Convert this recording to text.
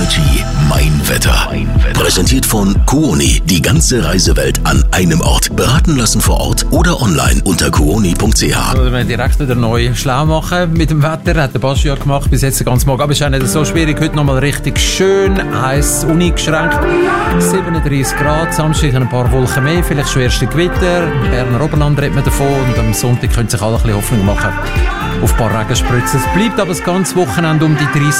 Meteorology, mein Wetter. Präsentiert von Kuoni, die ganze Reisewelt an einem Ort. Beraten lassen vor Ort oder online unter kuoni.ch. Also wir direkt wieder neu schlau machen mit dem Wetter, hat der Basti ja gemacht bis jetzt den ganzen Morgen. Aber es ist auch nicht so schwierig, heute nochmal richtig schön heiß, uneingeschränkt. 37 Grad, Samstag ein paar Wolken mehr, vielleicht schon erste Gewitter. Im Berner Oberland redet man davon und am Sonntag können sich alle ein bisschen Hoffnung machen auf ein paar Regenspritzen. Es bleibt aber das ganze Wochenende um die 30